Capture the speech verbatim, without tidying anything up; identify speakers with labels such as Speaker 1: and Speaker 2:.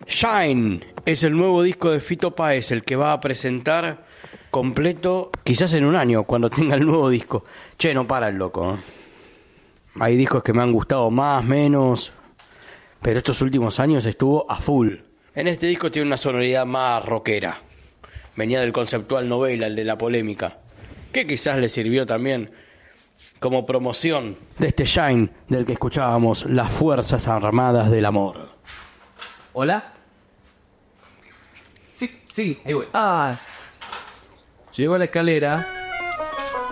Speaker 1: Shine es el nuevo disco de Fito Páez, el que va a presentar completo quizás en un año, cuando tenga el nuevo disco. Che, no para el loco, ¿eh? Hay discos que me han gustado más, menos, pero estos últimos años estuvo a full. En este disco tiene una sonoridad más rockera. Venía del conceptual novela, el de la polémica, que quizás le sirvió también como promoción de este Shine del que escuchábamos, Las Fuerzas Armadas del Amor.
Speaker 2: ¿Hola? Sí, sí, ahí voy. Ah, llego a la escalera